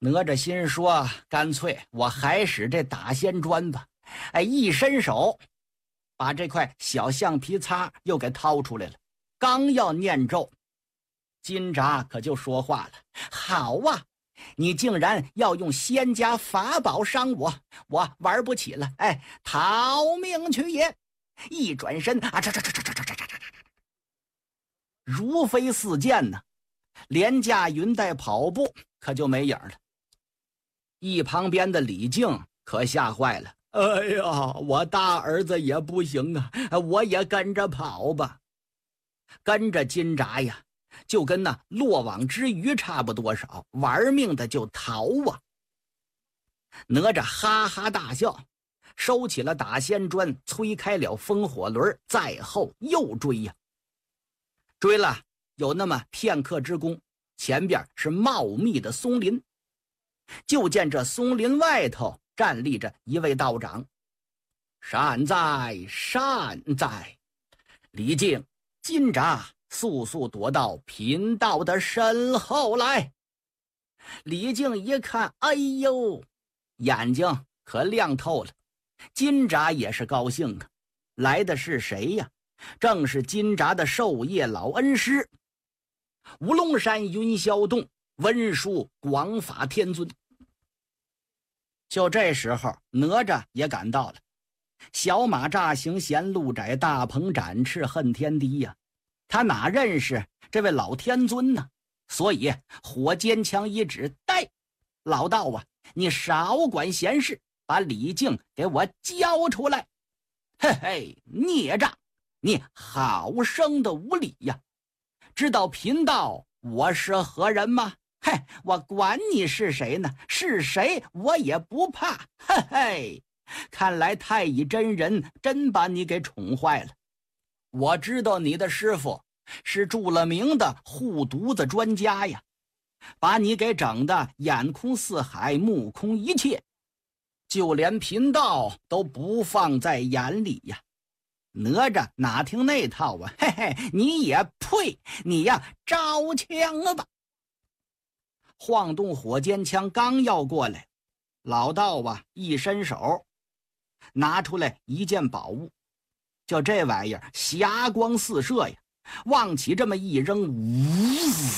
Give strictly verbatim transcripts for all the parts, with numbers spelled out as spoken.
哪吒心说，干脆我还使这打仙砖吧。哎，一伸手把这块小橡皮擦又给掏出来了，刚要念咒，金吒可就说话了：好啊，你竟然要用仙家法宝伤我，我玩不起了，哎，逃命去也！一转身啊，这这这这这这这这这如飞似箭呢，连驾云带跑步，可就没影了。一旁边的李靖可吓坏了，哎呀，我大儿子也不行啊，我也跟着跑吧。跟着金吒呀，就跟那落网之鱼差不多少，玩命的就逃啊。哪吒哈哈大笑，收起了打仙砖，催开了风火轮，在后又追呀。追了有那么片刻之功，前边是茂密的松林，就见这松林外头站立着一位道长。善哉善哉，李靖、金吒速速躲到贫道的身后来。李靖一看，哎呦，眼睛可亮透了。金吒也是高兴啊，来的是谁呀？正是金吒的授业老恩师，五龙山云霄洞文殊广法天尊。就这时候，哪吒也赶到了。小马乍行嫌路窄，大鹏展翅恨天低呀、啊！他哪认识这位老天尊呢？所以火尖枪一指，带老道啊，你少管闲事，把李靖给我交出来！嘿嘿，孽障，你好生的无礼呀！知道贫道我是何人吗？嘿，我管你是谁呢？是谁我也不怕。嘿嘿，看来太乙真人真把你给宠坏了。我知道你的师傅是著了名的护犊子专家呀，把你给整的眼空四海，目空一切，就连贫道都不放在眼里呀。哪吒哪听那套啊？嘿嘿，你也呸！你呀，招枪了吧！晃动火尖枪刚要过来，老道啊一伸手，拿出来一件宝物，就这玩意儿霞光四射呀，往起这么一扔，呜，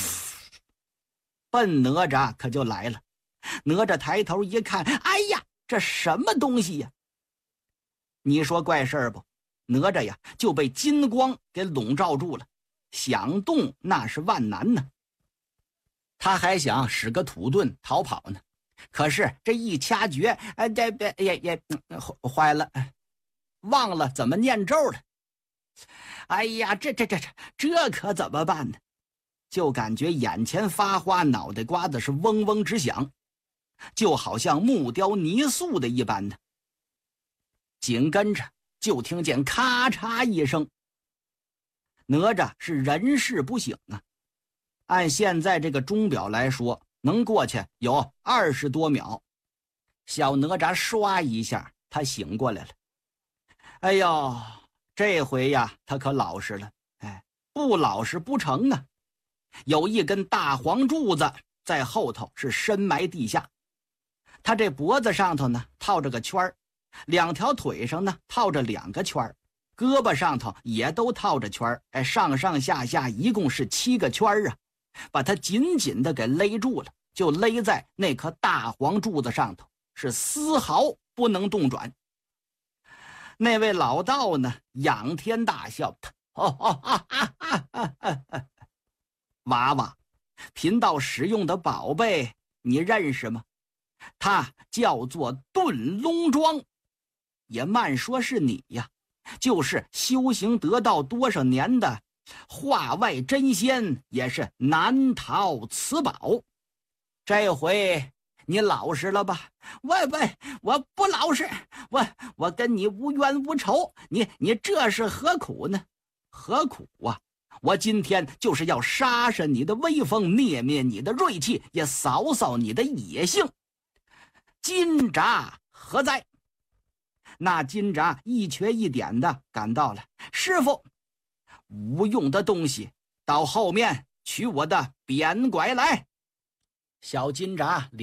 奔哪吒可就来了。哪吒抬头一看，哎呀，这什么东西呀？你说怪事儿不？哪吒呀就被金光给笼罩住了，想动那是万难呢。他还想使个土遁逃跑呢，可是这一掐诀，哎，这别也也坏了，忘了怎么念咒了。哎呀，这这这这这可怎么办呢？就感觉眼前发花，脑袋瓜子是嗡嗡直响，就好像木雕泥塑的一般呢。紧跟着就听见咔嚓一声，哪吒是人事不省啊。按现在这个钟表来说，能过去有二十多秒。小哪吒唰一下，他醒过来了。哎呦，这回呀，他可老实了。哎，不老实不成啊！有一根大黄柱子在后头是深埋地下，他这脖子上头呢套着个圈儿，两条腿上呢套着两个圈儿，胳膊上头也都套着圈儿。哎，上上下下一共是七个圈儿啊！把他紧紧的给勒住了，就勒在那颗大黄柱子上头，是丝毫不能动转。那位老道呢，仰天大笑：哦哦啊啊啊啊啊啊！娃娃，贫道使用的宝贝你认识吗？它叫做遁龙桩。也慢说是你呀，就是修行得道多少年的化外真仙，也是难逃此宝。这回你老实了吧？我不，我不老实，我我跟你无冤无仇，你你这是何苦呢？何苦啊？我今天就是要杀杀你的威风，灭灭你的锐气，也扫扫你的野性。金吒何在？那金吒一瘸一点的赶到了。师傅，无用的东西，到后面取我的扁拐来。小金吒